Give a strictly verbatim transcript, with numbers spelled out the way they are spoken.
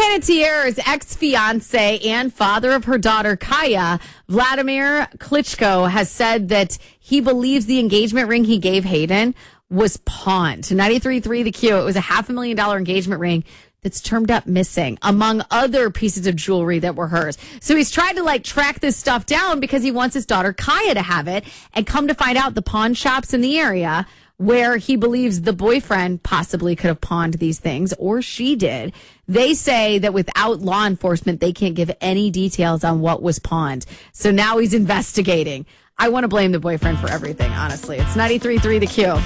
Panettiere's ex-fiance and father of her daughter, Kaya, Vladimir Klitschko, has said that he believes the engagement ring he gave Hayden was pawned. ninety-three point three The Q. It was a half a million dollar engagement ring that's turned up missing, among other pieces of jewelry that were hers. So he's tried to like track this stuff down because he wants his daughter Kaya to have it, and come to find out the pawn shops in the area where he believes the boyfriend possibly could have pawned these things, or she did. They say that without law enforcement, they can't give any details on what was pawned. So now he's investigating. I want to blame the boyfriend for everything, honestly. It's ninety-three point three The Q.